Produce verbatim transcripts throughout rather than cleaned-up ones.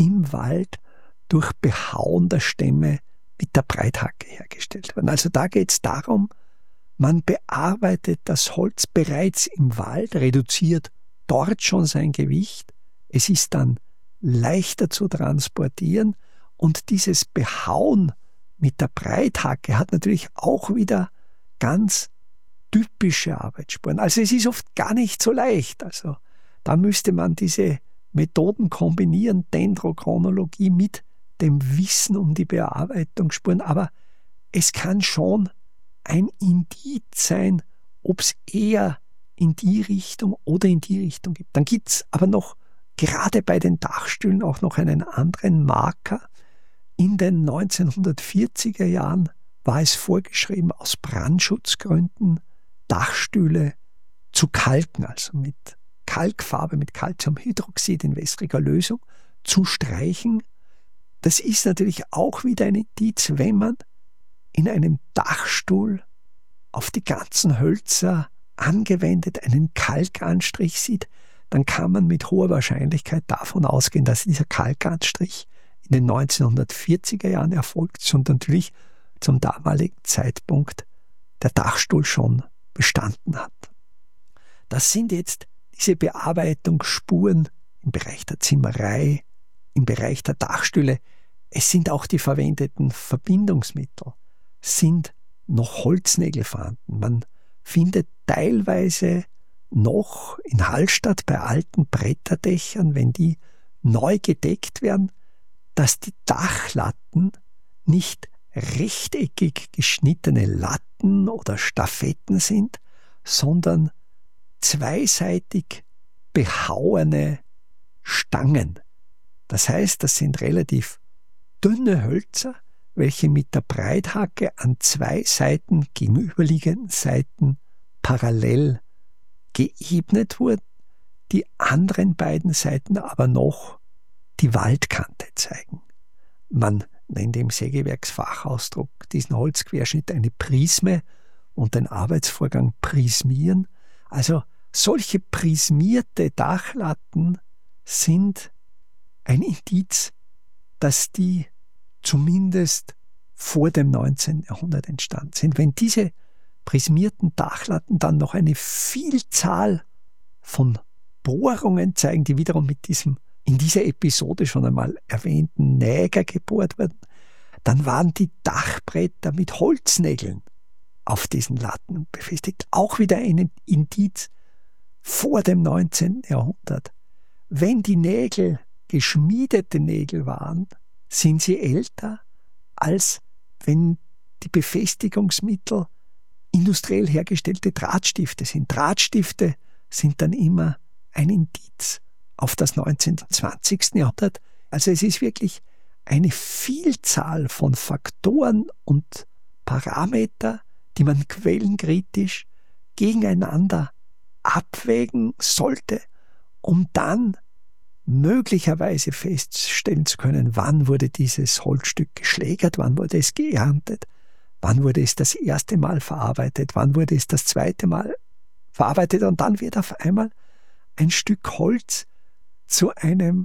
im Wald durch Behauen der Stämme mit der Breithacke hergestellt werden. Also da geht es darum, man bearbeitet das Holz bereits im Wald, reduziert dort schon sein Gewicht. Es ist dann leichter zu transportieren und dieses Behauen mit der Breithacke hat natürlich auch wieder ganz typische Arbeitsspuren. Also es ist oft gar nicht so leicht. Also da müsste man diese Methoden kombinieren, Dendrochronologie mit dem Wissen um die Bearbeitungsspuren. Aber es kann schon ein Indiz sein, ob es eher in die Richtung oder in die Richtung gibt. Dann gibt es aber noch gerade bei den Dachstühlen auch noch einen anderen Marker. In den neunzehnhundertvierziger Jahren war es vorgeschrieben, aus Brandschutzgründen Dachstühle zu kalken, also mit Kalkfarbe, mit Calciumhydroxid in wässriger Lösung zu streichen. Das ist natürlich auch wieder ein Indiz, wenn man in einem Dachstuhl auf die ganzen Hölzer angewendet einen Kalkanstrich sieht, dann kann man mit hoher Wahrscheinlichkeit davon ausgehen, dass dieser Kalkanstrich in den neunzehnhundertvierziger Jahren erfolgt ist und natürlich zum damaligen Zeitpunkt der Dachstuhl schon bestanden hat. Das sind jetzt diese Bearbeitungsspuren im Bereich der Zimmerei, im Bereich der Dachstühle. Es sind auch die verwendeten Verbindungsmittel, sind noch Holznägel vorhanden. Man findet teilweise noch in Hallstatt bei alten Bretterdächern, wenn die neu gedeckt werden, dass die Dachlatten nicht rechteckig geschnittene Latten oder Stafetten sind, sondern zweiseitig behauene Stangen. Das heißt, das sind relativ dünne Hölzer, welche mit der Breithacke an zwei Seiten, gegenüberliegenden Seiten, parallel geebnet wurden, die anderen beiden Seiten aber noch die Waldkante zeigen. Man nennt im Sägewerksfachausdruck diesen Holzquerschnitt eine Prisme und den Arbeitsvorgang prismieren. Also solche prismierte Dachlatten sind ein Indiz, dass die zumindest vor dem neunzehnten Jahrhundert entstanden sind. Wenn diese prismierten Dachlatten dann noch eine Vielzahl von Bohrungen zeigen, die wiederum mit diesem in dieser Episode schon einmal erwähnten Näger gebohrt wurden, dann waren die Dachbretter mit Holznägeln auf diesen Latten befestigt. Auch wieder ein Indiz vor dem neunzehnten Jahrhundert. Wenn die Nägel geschmiedete Nägel waren, sind sie älter, als wenn die Befestigungsmittel industriell hergestellte Drahtstifte sind. Drahtstifte sind dann immer ein Indiz auf das neunzehnten und zwanzigsten Jahrhundert. Also es ist wirklich eine Vielzahl von Faktoren und Parameter, die man quellenkritisch gegeneinander abwägen sollte, um dann möglicherweise feststellen zu können, wann wurde dieses Holzstück geschlägert, wann wurde es geerntet, wann wurde es das erste Mal verarbeitet, wann wurde es das zweite Mal verarbeitet und dann wird auf einmal ein Stück Holz zu einem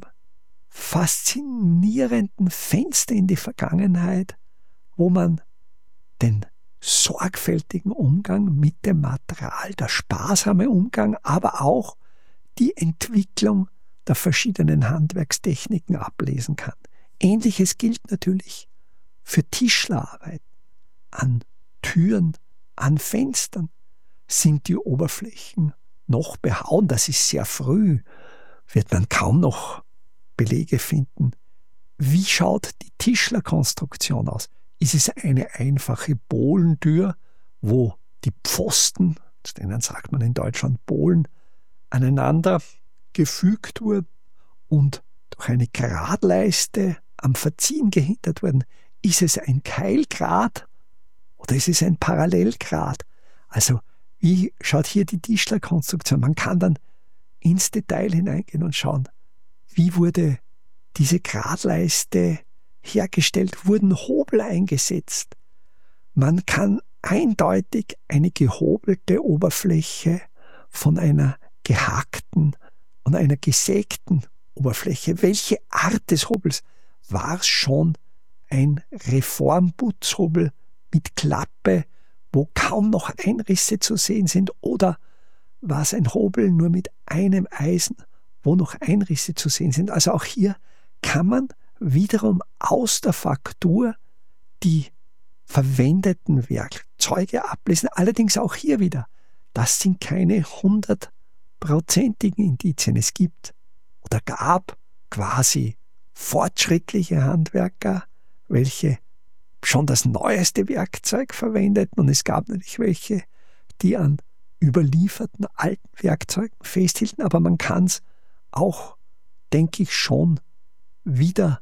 faszinierenden Fenster in die Vergangenheit, wo man den sorgfältigen Umgang mit dem Material, der sparsame Umgang, aber auch die Entwicklung der verschiedenen Handwerkstechniken ablesen kann. Ähnliches gilt natürlich für Tischlerarbeit. An Türen, an Fenstern sind die Oberflächen noch behauen. Das ist sehr früh, wird man kaum noch Belege finden. Wie schaut die Tischlerkonstruktion aus? Ist es eine einfache Bohlentür, wo die Pfosten, zu denen sagt man in Deutschland Bohlen, aneinander gefügt wurden und durch eine Gradleiste am Verziehen gehindert wurden? Ist es ein Keilgrad oder ist es ein Parallelgrad? Also wie schaut hier die Tischlerkonstruktion? Man kann dann ins Detail hineingehen und schauen, wie wurde diese Gradleiste hergestellt, wurden Hobel eingesetzt. Man kann eindeutig eine gehobelte Oberfläche von einer gehackten und einer gesägten Oberfläche? Welche Art des Hobels? War es schon ein Reformputzhobel mit Klappe, wo kaum noch Einrisse zu sehen sind? Oder war es ein Hobel nur mit einem Eisen, wo noch Einrisse zu sehen sind? Also auch hier kann man wiederum aus der Faktur die verwendeten Werkzeuge ablesen. Allerdings auch hier wieder, das sind keine hundertprozentigen Indizien. Es gibt oder gab quasi fortschrittliche Handwerker, welche schon das neueste Werkzeug verwendeten, und es gab natürlich welche, die an überlieferten alten Werkzeugen festhielten, aber man kann es auch, denke ich, schon wieder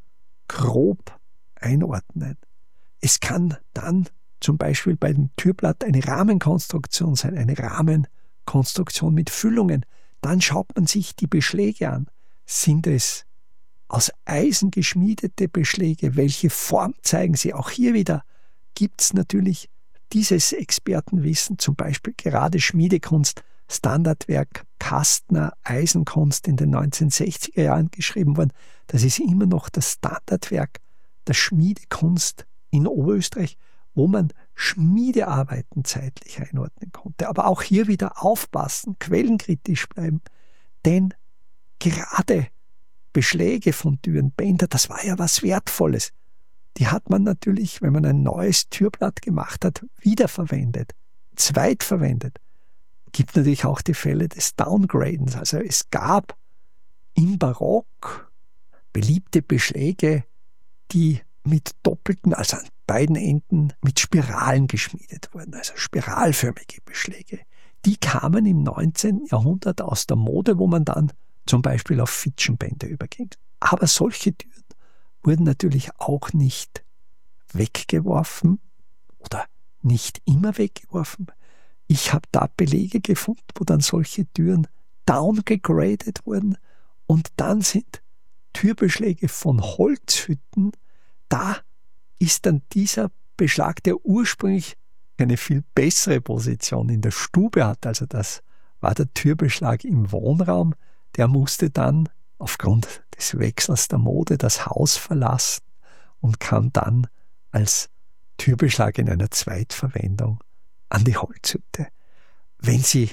grob einordnen. Es kann dann zum Beispiel bei dem Türblatt eine Rahmenkonstruktion sein, eine Rahmenkonstruktion mit Füllungen. Dann schaut man sich die Beschläge an. Sind es aus Eisen geschmiedete Beschläge? Welche Form zeigen sie? Auch hier wieder gibt es natürlich dieses Expertenwissen, zum Beispiel gerade Schmiedekunst, Standardwerk Kastner, Eisenkunst in den neunzehnhundertsechziger Jahren geschrieben worden. Das ist immer noch das Standardwerk der Schmiedekunst in Oberösterreich, wo man Schmiedearbeiten zeitlich einordnen konnte. Aber auch hier wieder aufpassen, quellenkritisch bleiben, denn gerade Beschläge von Türen, Bänder, das war ja was Wertvolles. Die hat man natürlich, wenn man ein neues Türblatt gemacht hat, wiederverwendet, zweitverwendet. Gibt natürlich auch die Fälle des Downgradens. Also es gab im Barock beliebte Beschläge, die mit doppelten, also an beiden Enden mit Spiralen geschmiedet wurden, also spiralförmige Beschläge. Die kamen im neunzehnten Jahrhundert aus der Mode, wo man dann zum Beispiel auf Fitschenbänder überging. Aber solche Türen wurden natürlich auch nicht weggeworfen oder nicht immer weggeworfen. Ich habe da Belege gefunden, wo dann solche Türen downgegradet wurden, und dann sind Türbeschläge von Holzhütten, da ist dann dieser Beschlag, der ursprünglich eine viel bessere Position in der Stube hat, also das war der Türbeschlag im Wohnraum, der musste dann aufgrund des Wechsels der Mode das Haus verlassen und kam dann als Türbeschlag in einer Zweitverwendung an die Holzhütte. Wenn Sie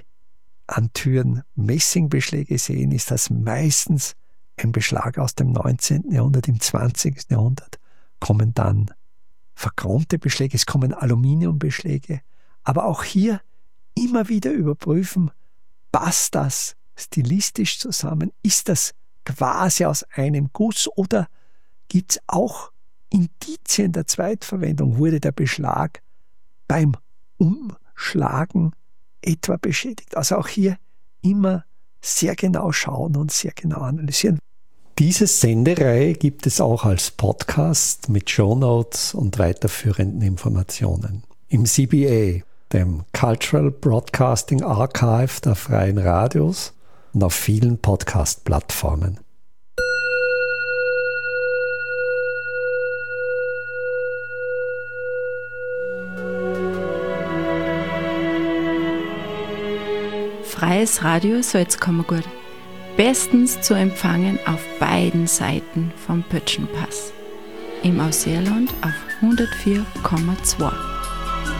an Türen Messingbeschläge sehen, ist das meistens ein Beschlag aus dem neunzehnten Jahrhundert. Im zwanzigsten Jahrhundert kommen dann verchromte Beschläge, es kommen Aluminiumbeschläge, aber auch hier immer wieder überprüfen, passt das stilistisch zusammen, ist das quasi aus einem Guss oder gibt es auch Indizien der Zweitverwendung, wurde der Beschlag beim Umschlagen etwa beschädigt. Also auch hier immer sehr genau schauen und sehr genau analysieren. Diese Sendereihe gibt es auch als Podcast mit Shownotes und weiterführenden Informationen. Im C B A, dem Cultural Broadcasting Archive der Freien Radios, und auf vielen Podcast-Plattformen. Freies Radio Salzkammergut. Bestens zu empfangen auf beiden Seiten vom Pötschenpass. Im Ausseerland auf hundertvier Komma zwei.